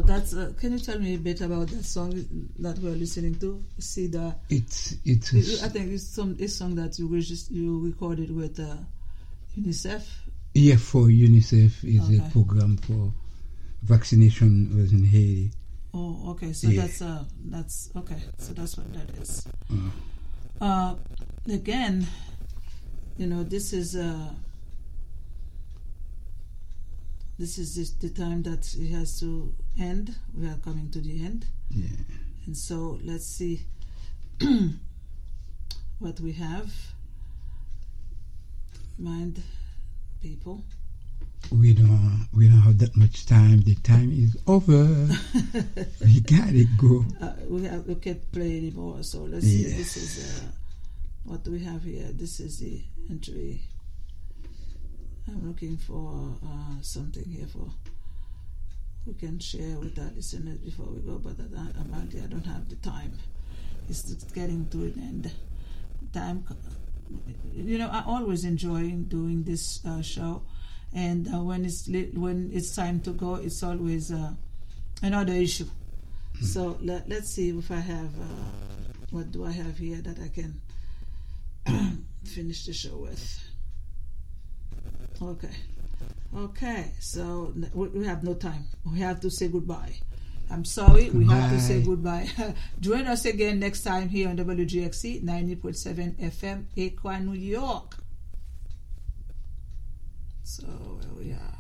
That's. Can you tell me a bit about that song that we're listening to? See the. It's. I think it's a song that you recorded with UNICEF. Yeah, for UNICEF is a program for vaccination was in Haiti. Oh, okay. So that's okay. So that's what that is. Again, this is the time that it has to end. We are coming to the end. Yeah. And so let's see what we have. Mind people. We don't have that much time. The time is over. We gotta go. We can't play anymore. So let's see. This is what do we have here. This is the entry. I'm looking for something here we can share with our listeners before we go. But I don't have the time. It's getting to an end. Time. I always enjoy doing this show. And when it's time to go, it's always another issue. So let's see if I have what do I have here that I can finish the show with. Okay. So we have no time. We have to say goodbye. I'm sorry, we have to say goodbye. Join us again next time here on WGXC 90.7 FM, Aqua, New York. So where we are.